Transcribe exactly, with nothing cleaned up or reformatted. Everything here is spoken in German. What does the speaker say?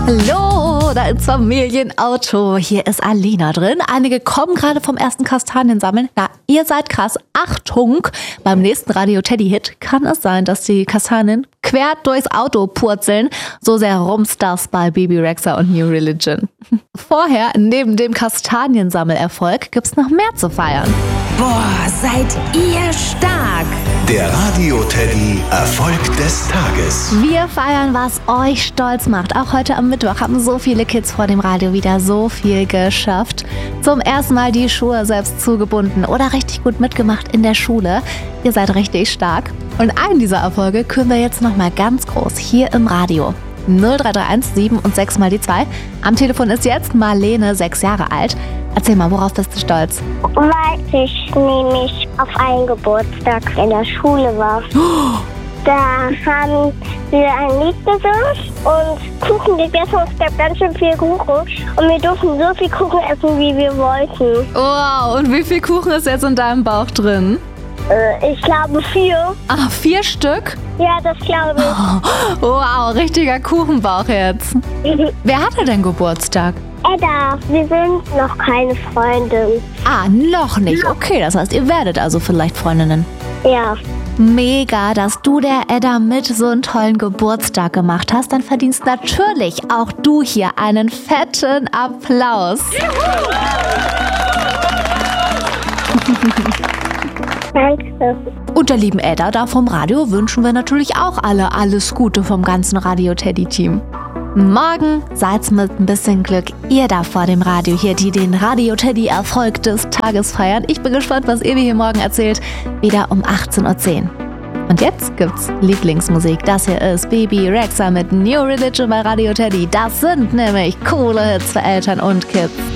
Hallo, da ins Familienauto. Hier ist Alina drin. Einige kommen gerade vom ersten Kastaniensammeln. Na, ihr seid krass. Achtung! Beim nächsten Radio Teddy Hit kann es sein, dass die Kastanien quer durchs Auto purzeln. So sehr rumst das bei Bebe Rexha und New Religion. Vorher, neben dem Kastaniensammelerfolg, gibt's noch mehr zu feiern. Boah, seid ihr stark! Der Radio Teddy Erfolg des Tages. Wir feiern, was euch stolz macht. Auch heute am Mittwoch haben so viele Kids vor dem Radio wieder so viel geschafft. Zum ersten Mal die Schuhe selbst zugebunden oder richtig gut mitgemacht in der Schule. Ihr seid richtig stark. Und einen dieser Erfolge küren wir jetzt nochmal ganz groß hier im Radio. null drei drei eins sieben und sechs mal die zwei. Am Telefon ist jetzt Marlene, sechs Jahre alt. Erzähl mal, worauf bist du stolz? Weil ich nämlich auf einen Geburtstag in der Schule war. Oh. Da haben wir ein Lied gesungen und Kuchen gegessen. Es gab ganz schön viel Kuchen. Und wir durften so viel Kuchen essen, wie wir wollten. Wow, und wie viel Kuchen ist jetzt in deinem Bauch drin? Äh, ich glaube vier. Ach, vier Stück? Ja, das glaube ich. Oh, wow, richtiger Kuchenbauch jetzt. Wer hatte denn Geburtstag? Edda, wir sind noch keine Freundin. Ah, noch nicht. Okay, das heißt, ihr werdet also vielleicht Freundinnen. Ja. Mega, dass du der Edda mit so einen tollen Geburtstag gemacht hast. Dann verdienst natürlich auch du hier einen fetten Applaus. Danke. Und der lieben Edda da vom Radio wünschen wir natürlich auch alle alles Gute vom ganzen Radio Teddy Team. Morgen seid's mit ein bisschen Glück ihr da vor dem Radio hier, die den Radio Teddy Erfolg des Tages feiern. Ich bin gespannt, was ihr mir hier morgen erzählt. Wieder um achtzehn Uhr zehn. Und jetzt gibt's Lieblingsmusik. Das hier ist Bebe Rexha mit New Religion bei Radio Teddy. Das sind nämlich coole Hits für Eltern und Kids.